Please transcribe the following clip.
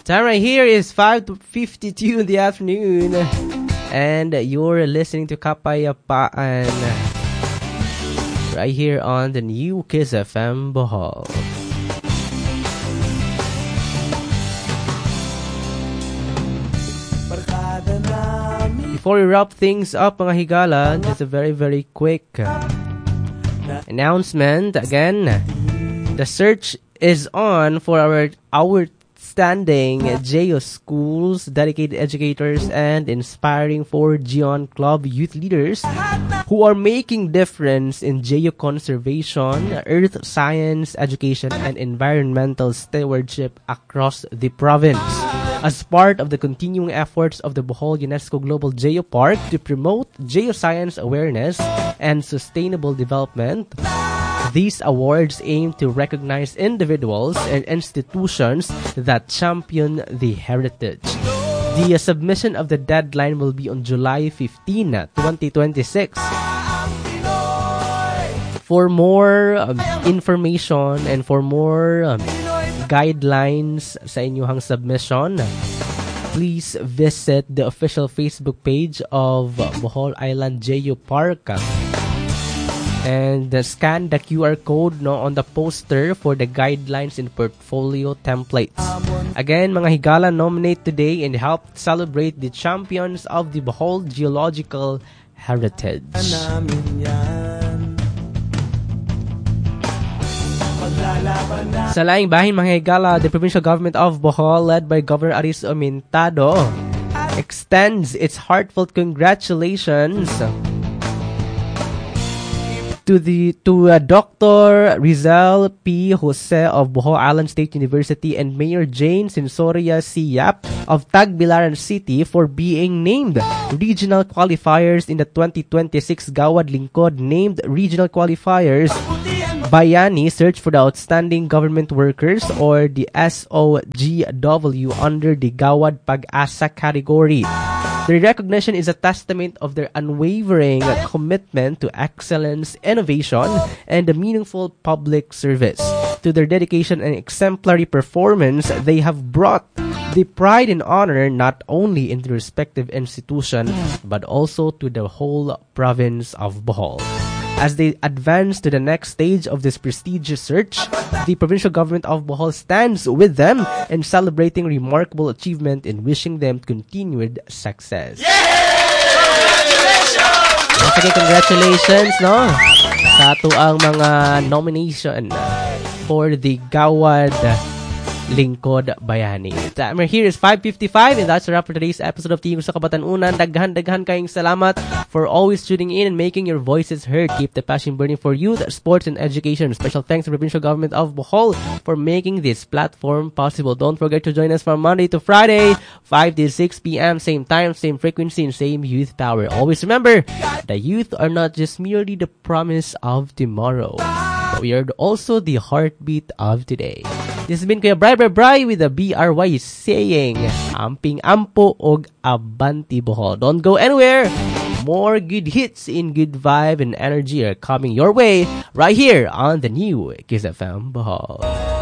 Time right here is 5:52 in the afternoon. And you're listening to Kapayapaan right here on the new Kiss FM Bohol. Before we wrap things up, mga higala, just a very, very quick announcement. Again, the search is on for our outstanding JO schools, dedicated educators, and inspiring 4Gion Club youth leaders who are making difference in JO conservation, earth science, education, and environmental stewardship across the province. As part of the continuing efforts of the Bohol UNESCO Global Geopark to promote geoscience awareness and sustainable development, these awards aim to recognize individuals and institutions that champion the heritage. The submission of the deadline will be on July 15, 2026. For more information and for more guidelines sa inyong submission, please visit the official Facebook page of Bohol Island Geopark and scan the QR code on the poster for the guidelines and portfolio templates. Again, mga higala, nominate today and help celebrate the champions of the Bohol geological heritage. Sa laing bahin, mga higala, the provincial government of Bohol, led by Governor Aris Omintado, extends its heartfelt congratulations to Dr. Rizal P. Jose of Bohol Island State University and Mayor Jane Sensoria C. Yap of Tagbilaran City for being named regional qualifiers in the 2026 Gawad Lingkod named regional qualifiers Bayani Search for the Outstanding Government Workers, or the SOGW, under the Gawad Pag-asa category. The recognition is a testament of their unwavering commitment to excellence, innovation, and meaningful public service. To their dedication and exemplary performance, they have brought the pride and honor not only in the respective institution, but also to the whole province of Bohol. As they advance to the next stage of this prestigious search, the provincial government of Bohol stands with them in celebrating remarkable achievement and wishing them continued success. Congratulations, no? Sa ato ang mga nomination for the Gawad Lingkod Bayani. Timer here is 5:55, and that's a wrap for today's episode of Tingog sa Kabatanunan. Daghan kayong salamat for always tuning in and making your voices heard. Keep the passion burning for youth, sports, and education. Special thanks to the provincial government of Bohol for making this platform possible. Don't forget to join us from Monday to Friday, 5 to 6 p.m., same time, same frequency, and same youth power. Always remember, the youth are not just merely the promise of tomorrow, but we are also the heartbeat of today. This has been Kuya Bri with the BRY saying, Amping Ampo og Abanti Bohol. Don't go anywhere. More good hits in good vibe and energy are coming your way right here on the new Kiss FM Bohol.